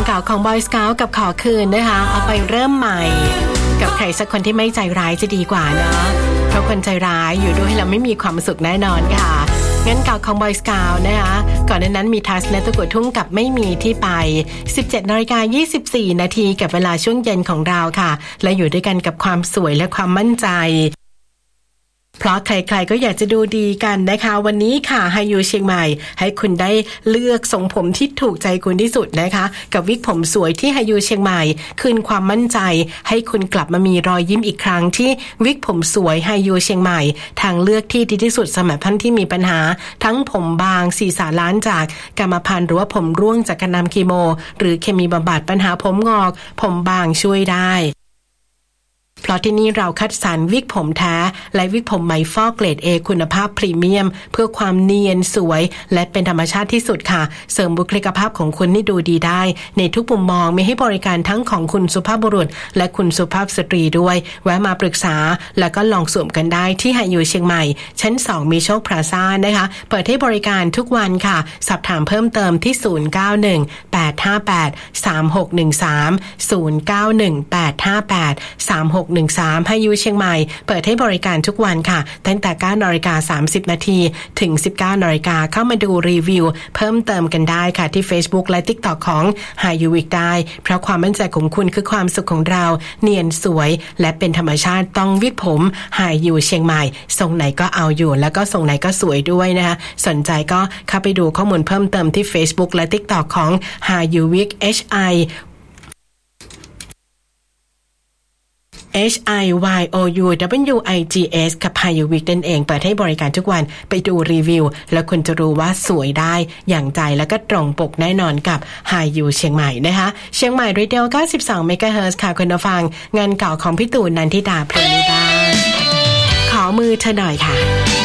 เก่าของ Boy Scout กับขอคืนนะคะเอาไปเริ่มใหม่กับใครสักคนที่ไม่ใจร้ายจะดีกว่าเนาะเพราะคนใจร้ายอยู่ด้วยแล้วไม่มีความสุขแน่นอนค่ะงั้นเก่าของ Boy Scout นะคะก่อนหน้านั้นมีทัสและตะกั่วทุ่งกับไม่มีที่ไป 17:24 นาทีกับเวลาช่วงเย็นของเราค่ะและอยู่ด้วยกันกับความสวยและความมั่นใจเพราะใครๆก็อยากจะดูดีกันนะคะวันนี้ค่ะไฮยูเชียงใหม่ให้คุณได้เลือกทรงผมที่ถูกใจคุณที่สุดนะคะกับวิกผมสวยที่ไฮยูเชียงใหม่คืนความมั่นใจให้คุณกลับมามีรอยยิ้มอีกครั้งที่วิกผมสวยไฮยูเชียงใหม่ทางเลือกที่ดีที่สุดสำหรับท่านที่มีปัญหาทั้งผมบางศีรษะล้านจากกรรมพันธุ์หรือว่าผมร่วงจากการนำคีโมหรือเคมีบำบัดปัญหาผมงอกผมบางช่วยได้เพราะที่นี่เราคัดสรรวิกผมแท้และวิกผมไหมฟอกเกรด A คุณภาพพรีเมียมเพื่อความเนียนสวยและเป็นธรรมชาติที่สุดค่ะเสริมบุคลิกภาพของคุณให้ดูดีได้ในทุกมุมมองมีให้บริการทั้งของคุณสุภาพบุรุษและคุณสุภาพสตรีด้วยแวะมาปรึกษาแล้วก็ลองสวมกันได้ที่ไฮยูเชียงใหม่ชั้น2มีโชคพลาซ่านะคะเปิดให้บริการทุกวันค่ะสอบถามเพิ่มเติมที่0918583613 0918583613ให้ยูเชียงใหม่เปิดให้บริการทุกวันค่ะตั้งแต่ 9:30 น.ถึง 19:00 น.เข้ามาดูรีวิวเพิ่มเติมกันได้ค่ะที่ Facebook และ TikTok ของ HiU Week ได้เพราะความมั่นใจของคุณคือความสุขของเราเนียนสวยและเป็นธรรมชาติต้องวิกผม HiU เชียงใหม่ทรงไหนก็เอาอยู่แล้วก็ทรงไหนก็สวยด้วยนะคะสนใจก็เข้าไปดูข้อมูลเพิ่มเติมที่ Facebook และ TikTok ของ HiU Week HIYOUWIGS กับ HiU Week นั่นเองเปิดให้บริการทุกวันไปดูรีวิวแล้วคุณจะรู้ว่าสวยได้อย่างใจแล้วก็ตรงปกแน่นอนกับ HiU เชียงใหม่นะคะเชียงใหม่ Radio 92 MHz ค่ะคุณผู้ฟังงานเก่าของพี่ตู่นันทิดาพรหมิดาขอมือเธอหน่อยค่ะ